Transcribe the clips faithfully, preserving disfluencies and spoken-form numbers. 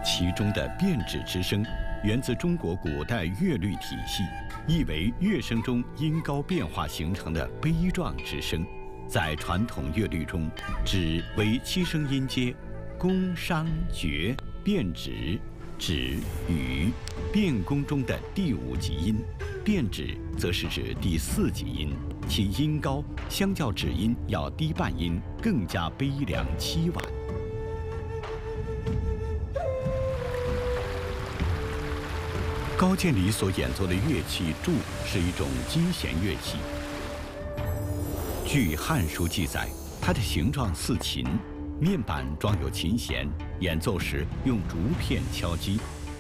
其中的变指之声源自中国古代乐律体系，意为乐声中音高变化形成的悲壮之声。在传统乐律中，指为七声音阶，宫、商、角、变指、指、羽、变宫中的第五级音。变指则是指第四级音，其音高相较指音要低半音，更加悲凉凄婉。高渐离所演奏的乐器柱是一种击弦乐器。据《汉书》记载，它的形状似琴，面板装有琴弦，演奏时用竹片敲击。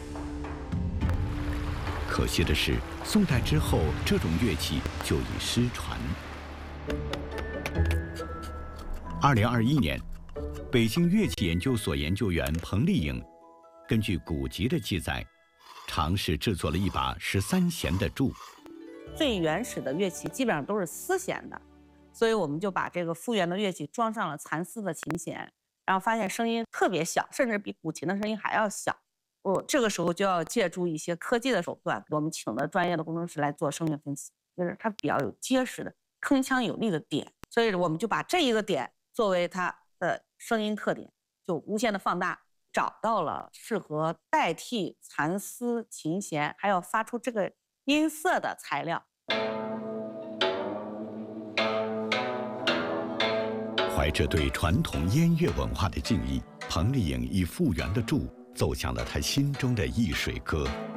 可惜的是，宋代之后，这种乐器就已失传。二零二一年，北京乐器研究所研究员彭丽颖根据古籍的记载，尝试制作了一把十三弦的柱。 最原始的乐器基本上都是丝弦的，所以我们就把这个复原的乐器装上了蚕丝的琴弦，然后发现声音特别小，甚至比古琴的声音还要小。我这个时候就要借助一些科技的手段，我们请了专业的工程师来做声乐分析，就是它比较有结实的、铿锵有力的点，所以我们就把这一个点作为它的声音特点，就无限的放大，找到了适合代替蚕丝琴弦还要发出这个音色的材料。 怀着对传统烟乐文化的敬意，彭丽颖以复原的柱奏响了她心中的一水歌。